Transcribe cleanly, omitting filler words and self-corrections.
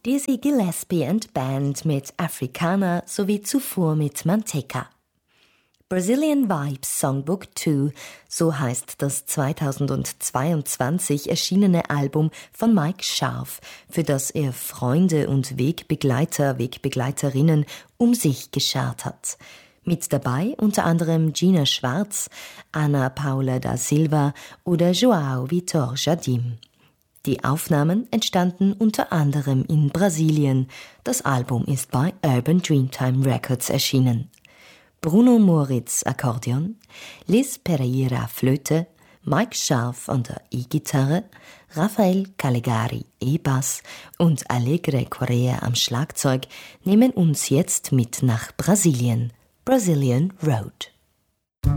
Dizzy Gillespie and Band mit Africana sowie zuvor mit Manteca. Brazilian Vibes Songbook 2, so heißt das 2022 erschienene Album von Mike Scharf, für das er Freunde und Wegbegleiterinnen um sich geschart hat. Mit dabei unter anderem Gina Schwarz, Ana Paula da Silva oder João Vitor Jardim. Die Aufnahmen entstanden unter anderem in Brasilien. Das Album ist bei Urban Dreamtime Records erschienen. Bruno Moritz Akkordeon, Liz Pereira Flöte, Mike Scharf an der E-Gitarre, Rafael Calegari E-Bass und Alegre Correa am Schlagzeug nehmen uns jetzt mit nach Brasilien. Brazilian Road.